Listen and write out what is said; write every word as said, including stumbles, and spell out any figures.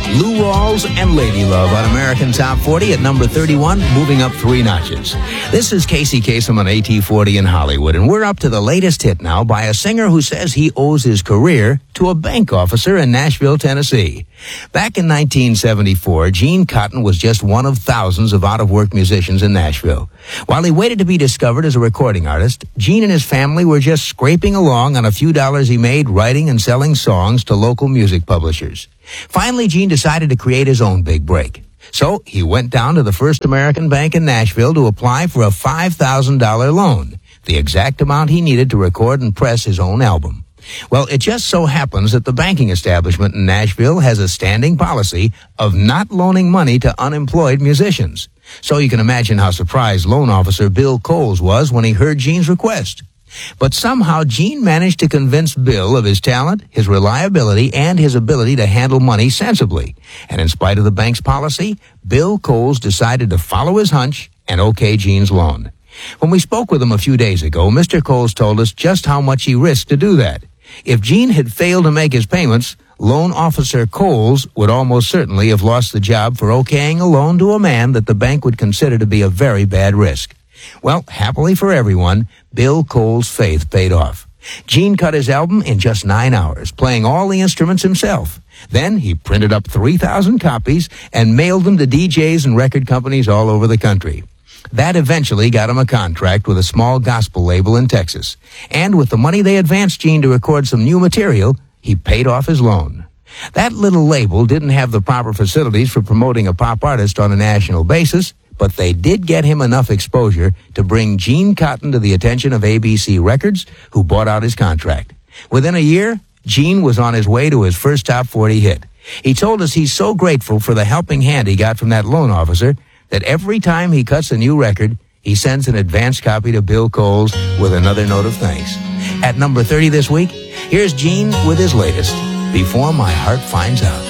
Lou Rawls and Lady Love on American Top forty at number thirty-one, moving up three notches. This is Casey Kasem on A T forty in Hollywood, and we're up to the latest hit now by a singer who says he owes his career to a bank officer in Nashville, Tennessee. Back in nineteen seventy-four, Gene Cotton was just one of thousands of out-of-work musicians in Nashville. While he waited to be discovered as a recording artist, Gene and his family were just scraping along on a few dollars he made writing and selling songs to local music publishers. Finally, Gene decided to create his own big break. So he went down to the First American Bank in Nashville to apply for a five thousand dollars loan, the exact amount he needed to record and press his own album. Well, it just so happens that the banking establishment in Nashville has a standing policy of not loaning money to unemployed musicians. So you can imagine how surprised loan officer Bill Coles was when he heard Gene's request. But somehow Gene managed to convince Bill of his talent, his reliability, and his ability to handle money sensibly. And in spite of the bank's policy, Bill Coles decided to follow his hunch and okay Gene's loan. When we spoke with him a few days ago, Mister Coles told us just how much he risked to do that. If Gene had failed to make his payments, loan officer Coles would almost certainly have lost the job for okaying a loan to a man that the bank would consider to be a very bad risk. Well, happily for everyone, Bill Coles' faith paid off. Gene cut his album in just nine hours, playing all the instruments himself. Then he printed up three thousand copies and mailed them to D Js and record companies all over the country. That eventually got him a contract with a small gospel label in Texas. And with the money they advanced Gene to record some new material, he paid off his loan. That little label didn't have the proper facilities for promoting a pop artist on a national basis, but they did get him enough exposure to bring Gene Cotton to the attention of A B C Records, who bought out his contract. Within a year, Gene was on his way to his first top forty hit. He told us he's so grateful for the helping hand he got from that loan officer that every time he cuts a new record, he sends an advance copy to Bill Coles with another note of thanks. At number thirty this week, here's Gene with his latest, Before My Heart Finds Out.